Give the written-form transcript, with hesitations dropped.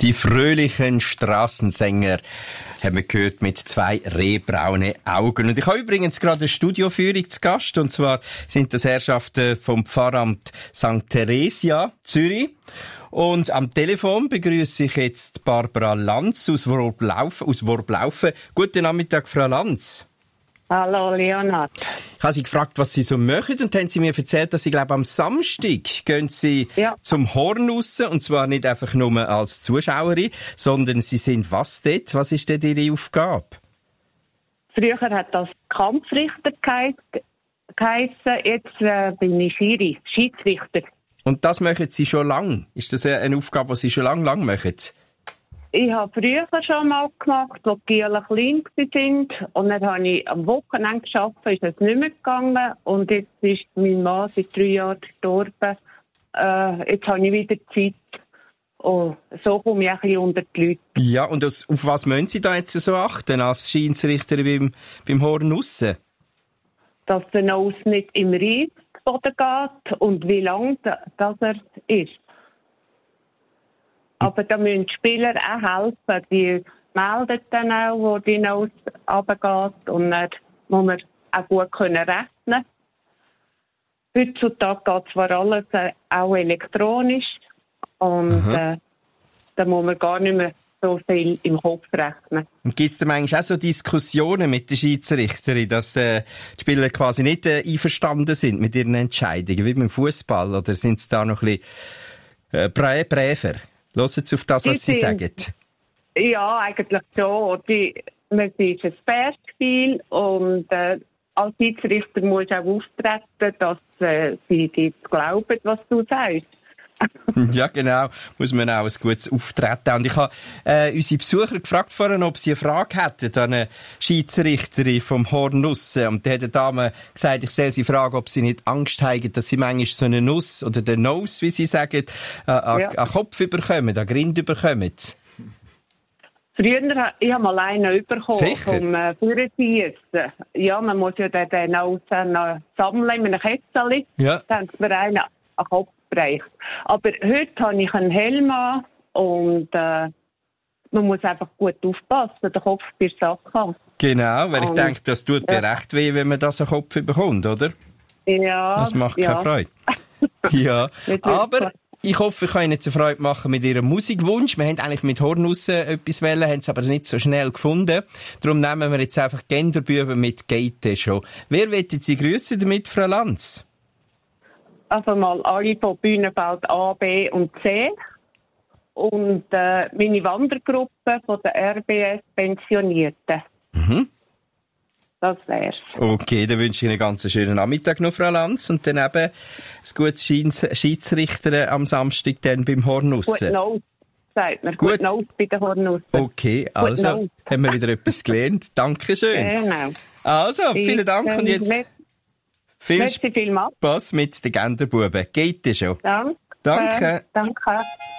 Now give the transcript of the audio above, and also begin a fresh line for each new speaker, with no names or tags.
Die fröhlichen Strassensänger haben wir gehört mit 2 rehbraune Augen. Und ich habe übrigens gerade eine Studioführung zu Gast. Und zwar sind das Herrschaften vom Pfarramt St. Theresia, Zürich. Und am Telefon begrüße ich jetzt Barbara Lanz aus Worblaufen. Guten Nachmittag, Frau Lanz.
Hallo, Leonhard.
Ich habe Sie gefragt, was Sie so machen, und dann haben Sie mir erzählt, dass Sie, glaube am Samstag gehen Sie zum Horn raus, und zwar nicht einfach nur als Zuschauerin, sondern Sie sind was dort? Was ist denn Ihre Aufgabe?
Früher hat das Kampfrichter geheissen, jetzt bin ich Schiedsrichter.
Und das machen Sie schon lange? Ist das eine Aufgabe, die Sie schon lange machen?
Ich habe früher schon mal gemacht, als die Gielen klein waren. Und dann habe ich am Wochenende gearbeitet, ist es nicht mehr gegangen. Und jetzt ist mein Mann seit 3 Jahren gestorben. Jetzt habe ich wieder Zeit. Und so komme ich ein bisschen unter die Leute.
Ja, und auf was müssen Sie da jetzt so achten als Schiedsrichterin beim Horn raus?
Dass der Nose nicht im Reisboden geht und wie lang das er ist. Aber da müssen die Spieler auch helfen. Die melden dann auch, wo die Nose runtergeht. Und dann muss man auch gut rechnen. Heutzutage geht zwar alles auch elektronisch. Und da muss man gar nicht mehr so viel im Kopf rechnen.
Und gibt es da manchmal auch so Diskussionen mit der Schiedsrichterin, dass die Spieler quasi nicht einverstanden sind mit ihren Entscheidungen, wie beim Fußball? Oder sind sie da noch ein bisschen bräver? Hören Sie auf das, was Sie sagen.
Ja, eigentlich schon. Es ist ein Fairspiel und als Schiedsrichter musst du auch auftreten, dass sie dir glauben, was du sagst.
Ja, genau. Muss man auch ein gutes Auftreten haben. Und ich habe unsere Besucher gefragt vorhin, ob sie eine Frage hätten an eine Schiedsrichterin vom Horn raus. Und da hat eine Dame gesagt, ich soll sie fragen, ob sie nicht Angst haben, dass sie manchmal so eine Nuss oder den Nose, wie sie sagen, an Kopf überkommen, an Grind überkommen.
Früher, ich habe mal einen bekommen.
Sicher?
Vom Führerschiessen. Ja, man muss ja den Nose sammeln in einem Kätzchen.
Ja.
Dann haben sie mir einen an den Kopf gebracht. Aber heute habe ich einen Helm an und man muss einfach gut aufpassen, den Kopf bei der Sache haben.
Genau, weil ich denke, das tut dir recht weh, wenn man das an den Kopf bekommt, oder?
Ja.
Das macht keine Freude. Ja, aber ich hoffe, ich kann Ihnen jetzt eine Freude machen mit Ihrem Musikwunsch. Wir haben eigentlich mit Horn raus etwas wollen, haben es aber nicht so schnell gefunden. Darum nehmen wir jetzt einfach Genderbuben mit Geite schon. Wer wollen Sie grüssen damit, Frau Lanz?
Also mal alle von Bühnenfeld A, B und C. Und meine Wandergruppe von der RBS Pensionierten. Das wär's.
Okay, dann wünsche ich Ihnen einen ganz schönen Nachmittag noch, Frau Lanz. Und dann eben ein gutes Schiedsrichter am Samstag dann beim Horn raus.
Gut Nose, sagt man.
Gut
Nose bei den Horn raus.
Okay, also haben wir wieder etwas gelernt. Dankeschön.
Genau.
Also, vielen Dank und jetzt viel
Spaß
mit den Genderbuben. Geht schon.
Danke.
Danke.